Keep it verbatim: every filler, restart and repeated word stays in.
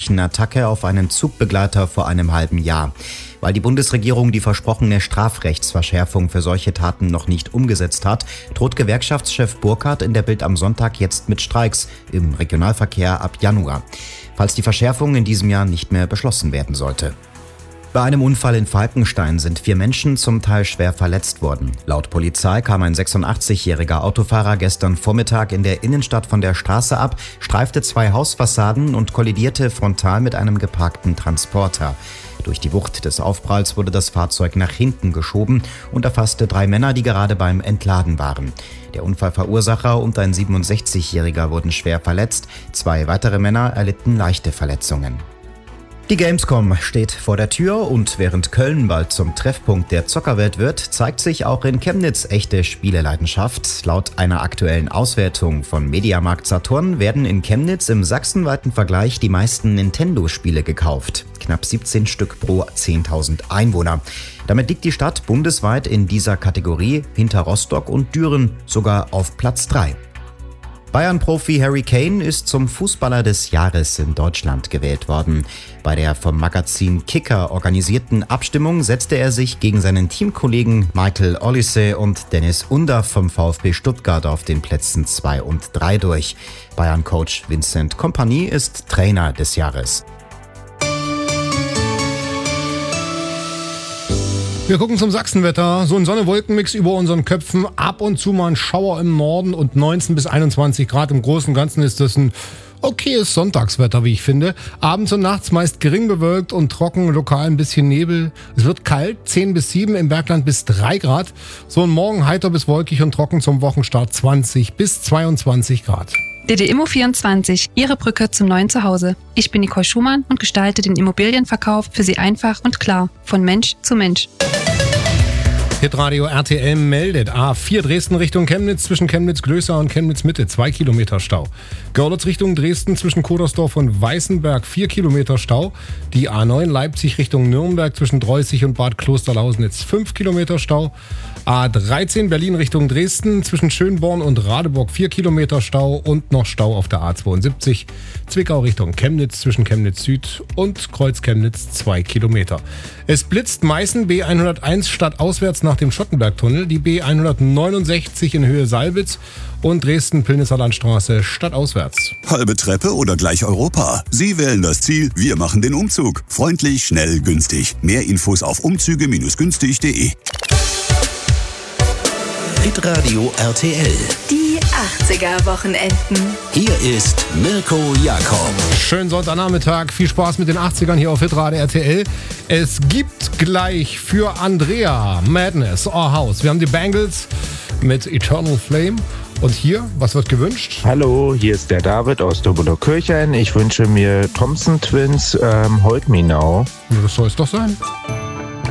tödlichen Attacke auf einen Zugbegleiter vor einem halben Jahr. Weil die Bundesregierung die versprochene Strafrechtsverschärfung für solche Taten noch nicht umgesetzt hat, droht Gewerkschaftschef Burkhardt in der Bild am Sonntag jetzt mit Streiks im Regionalverkehr ab Januar, falls die Verschärfung in diesem Jahr nicht mehr beschlossen werden sollte. Bei einem Unfall in Falkenstein sind vier Menschen zum Teil schwer verletzt worden. Laut Polizei kam ein sechsundachtzig-jähriger Autofahrer gestern Vormittag in der Innenstadt von der Straße ab, streifte zwei Hausfassaden und kollidierte frontal mit einem geparkten Transporter. Durch die Wucht des Aufpralls wurde das Fahrzeug nach hinten geschoben und erfasste drei Männer, die gerade beim Entladen waren. Der Unfallverursacher und ein siebenundsechzigjähriger wurden schwer verletzt, zwei weitere Männer erlitten leichte Verletzungen. Die Gamescom steht vor der Tür und während Köln bald zum Treffpunkt der Zockerwelt wird, zeigt sich auch in Chemnitz echte Spieleleidenschaft. Laut einer aktuellen Auswertung von Mediamarkt Saturn werden in Chemnitz im sachsenweiten Vergleich die meisten Nintendo-Spiele gekauft. Knapp siebzehn Stück pro zehntausend Einwohner. Damit liegt die Stadt bundesweit in dieser Kategorie hinter Rostock und Düren sogar auf Platz drei. Bayern-Profi Harry Kane ist zum Fußballer des Jahres in Deutschland gewählt worden. Bei der vom Magazin Kicker organisierten Abstimmung setzte er sich gegen seinen Teamkollegen Michael Olise und Dennis Undaff vom VfB Stuttgart auf den Plätzen zwei und drei durch. Bayern-Coach Vincent Kompany ist Trainer des Jahres. Wir gucken zum Sachsenwetter. So ein Sonne-Wolken-Mix über unseren Köpfen. Ab und zu mal ein Schauer im Norden und neunzehn bis einundzwanzig Grad. Im Großen und Ganzen ist das ein okayes Sonntagswetter, wie ich finde. Abends und nachts meist gering bewölkt und trocken, lokal ein bisschen Nebel. Es wird kalt, zehn bis sieben, im Bergland bis drei Grad. So ein Morgen heiter bis wolkig und trocken, zum Wochenstart zwanzig bis zweiundzwanzig Grad. D D Immo vierundzwanzig, Ihre Brücke zum neuen Zuhause. Ich bin Nicole Schumann und gestalte den Immobilienverkauf für Sie einfach und klar, von Mensch zu Mensch. Hitradio R T L meldet A vier Dresden Richtung Chemnitz zwischen Chemnitz-Glößer und Chemnitz-Mitte, zwei Kilometer Stau. Görlitz Richtung Dresden zwischen Kodersdorf und Weißenberg, vier Kilometer Stau. Die A neun Leipzig Richtung Nürnberg zwischen Dreußig und Bad Klosterlausnitz, fünf Kilometer Stau. A dreizehn Berlin Richtung Dresden zwischen Schönborn und Radeburg, vier Kilometer Stau und noch Stau auf der A zweiundsiebzig. Zwickau Richtung Chemnitz zwischen Chemnitz Süd und Kreuz Chemnitz, zwei Kilometer. Es blitzt Meißen B hunderteins stadtauswärts nach dem Schottenbergtunnel, die B hundertneunundsechzig in Höhe Salbitz und Dresden-Pillnitzer Landstraße stadtauswärts. Halbe Treppe oder gleich Europa? Sie wählen das Ziel, wir machen den Umzug. Freundlich, schnell, günstig. Mehr Infos auf umzüge günstig punkt de. Hitradio R T L. Die achtziger-Wochenenden. Hier ist Mirko Jakob. Schönen Sonntagnachmittag, viel Spaß mit den achtzigern hier auf Hitradio R T L. Es gibt gleich für Andrea Madness, Our House. Wir haben die Bangles mit Eternal Flame. Und hier, was wird gewünscht? Hallo, hier ist der David aus Dobelow-Kirchhain. Ich wünsche mir Thompson Twins, ähm, Hold Me Now. Das soll es doch sein.